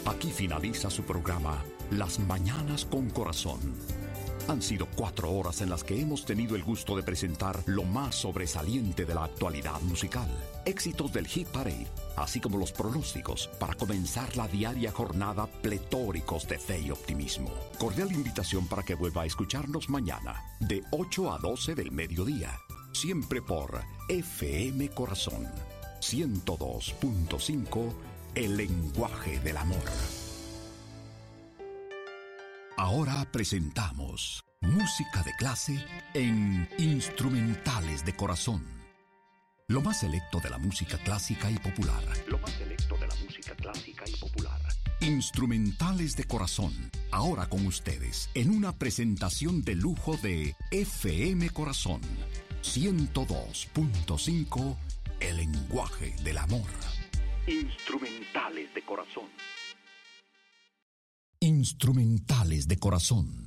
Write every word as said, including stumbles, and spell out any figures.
Aquí finaliza su programa Las Mañanas con Corazón. Han sido cuatro horas en las que hemos tenido el gusto de presentar lo más sobresaliente de la actualidad musical, éxitos del Hit Parade, así como los pronósticos para comenzar la diaria jornada pletóricos de fe y optimismo. Cordial invitación para que vuelva a escucharnos mañana, de ocho a doce del mediodía, siempre por F M Corazón, ciento dos punto cinco, el lenguaje del amor. Ahora presentamos música de clase en Instrumentales de Corazón. Lo más selecto de la música clásica y popular. Lo más selecto de la música clásica y popular. Instrumentales de Corazón. Ahora con ustedes, en una presentación de lujo de F M Corazón, ciento dos punto cinco, el lenguaje del amor. Instrumentales de Corazón. Instrumentales de Corazón.